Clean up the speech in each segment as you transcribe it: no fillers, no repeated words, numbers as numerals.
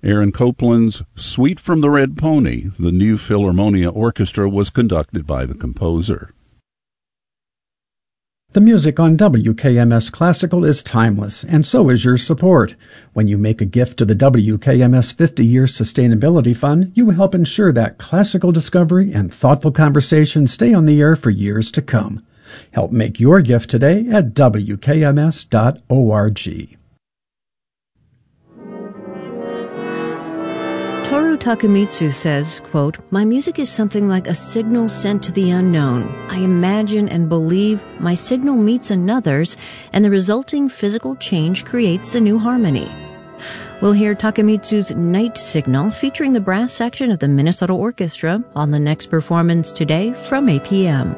Aaron Copland's Suite from the Red Pony, the New Philharmonia Orchestra, was conducted by the composer. The music on WKMS Classical is timeless, and so is your support. When you make a gift to the WKMS 50-Year Sustainability Fund, you help ensure that classical discovery and thoughtful conversation stay on the air for years to come. Help make your gift today at WKMS.org. Toru Takemitsu says, quote, "My music is something like a signal sent to the unknown. I imagine and believe my signal meets another's, and the resulting physical change creates a new harmony." We'll hear Takemitsu's Night Signal featuring the brass section of the Minnesota Orchestra on the next performance today from 8 p.m.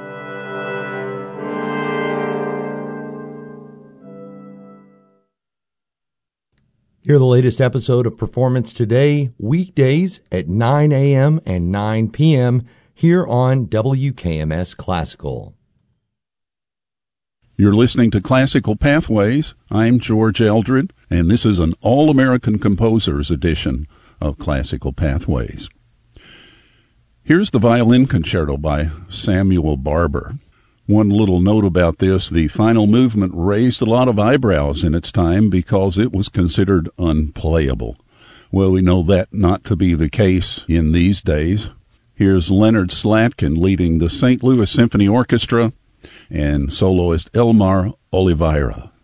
Hear the latest episode of Performance Today, weekdays at 9 a.m. and 9 p.m. here on WKMS Classical. You're listening to Classical Pathways. I'm George Eldred, and this is an All-American Composers edition of Classical Pathways. Here's the Violin Concerto by Samuel Barber. One little note about this, the final movement raised a lot of eyebrows in its time because it was considered unplayable. Well, we know that not to be the case in these days. Here's Leonard Slatkin leading the St. Louis Symphony Orchestra and soloist Elmar Oliveira.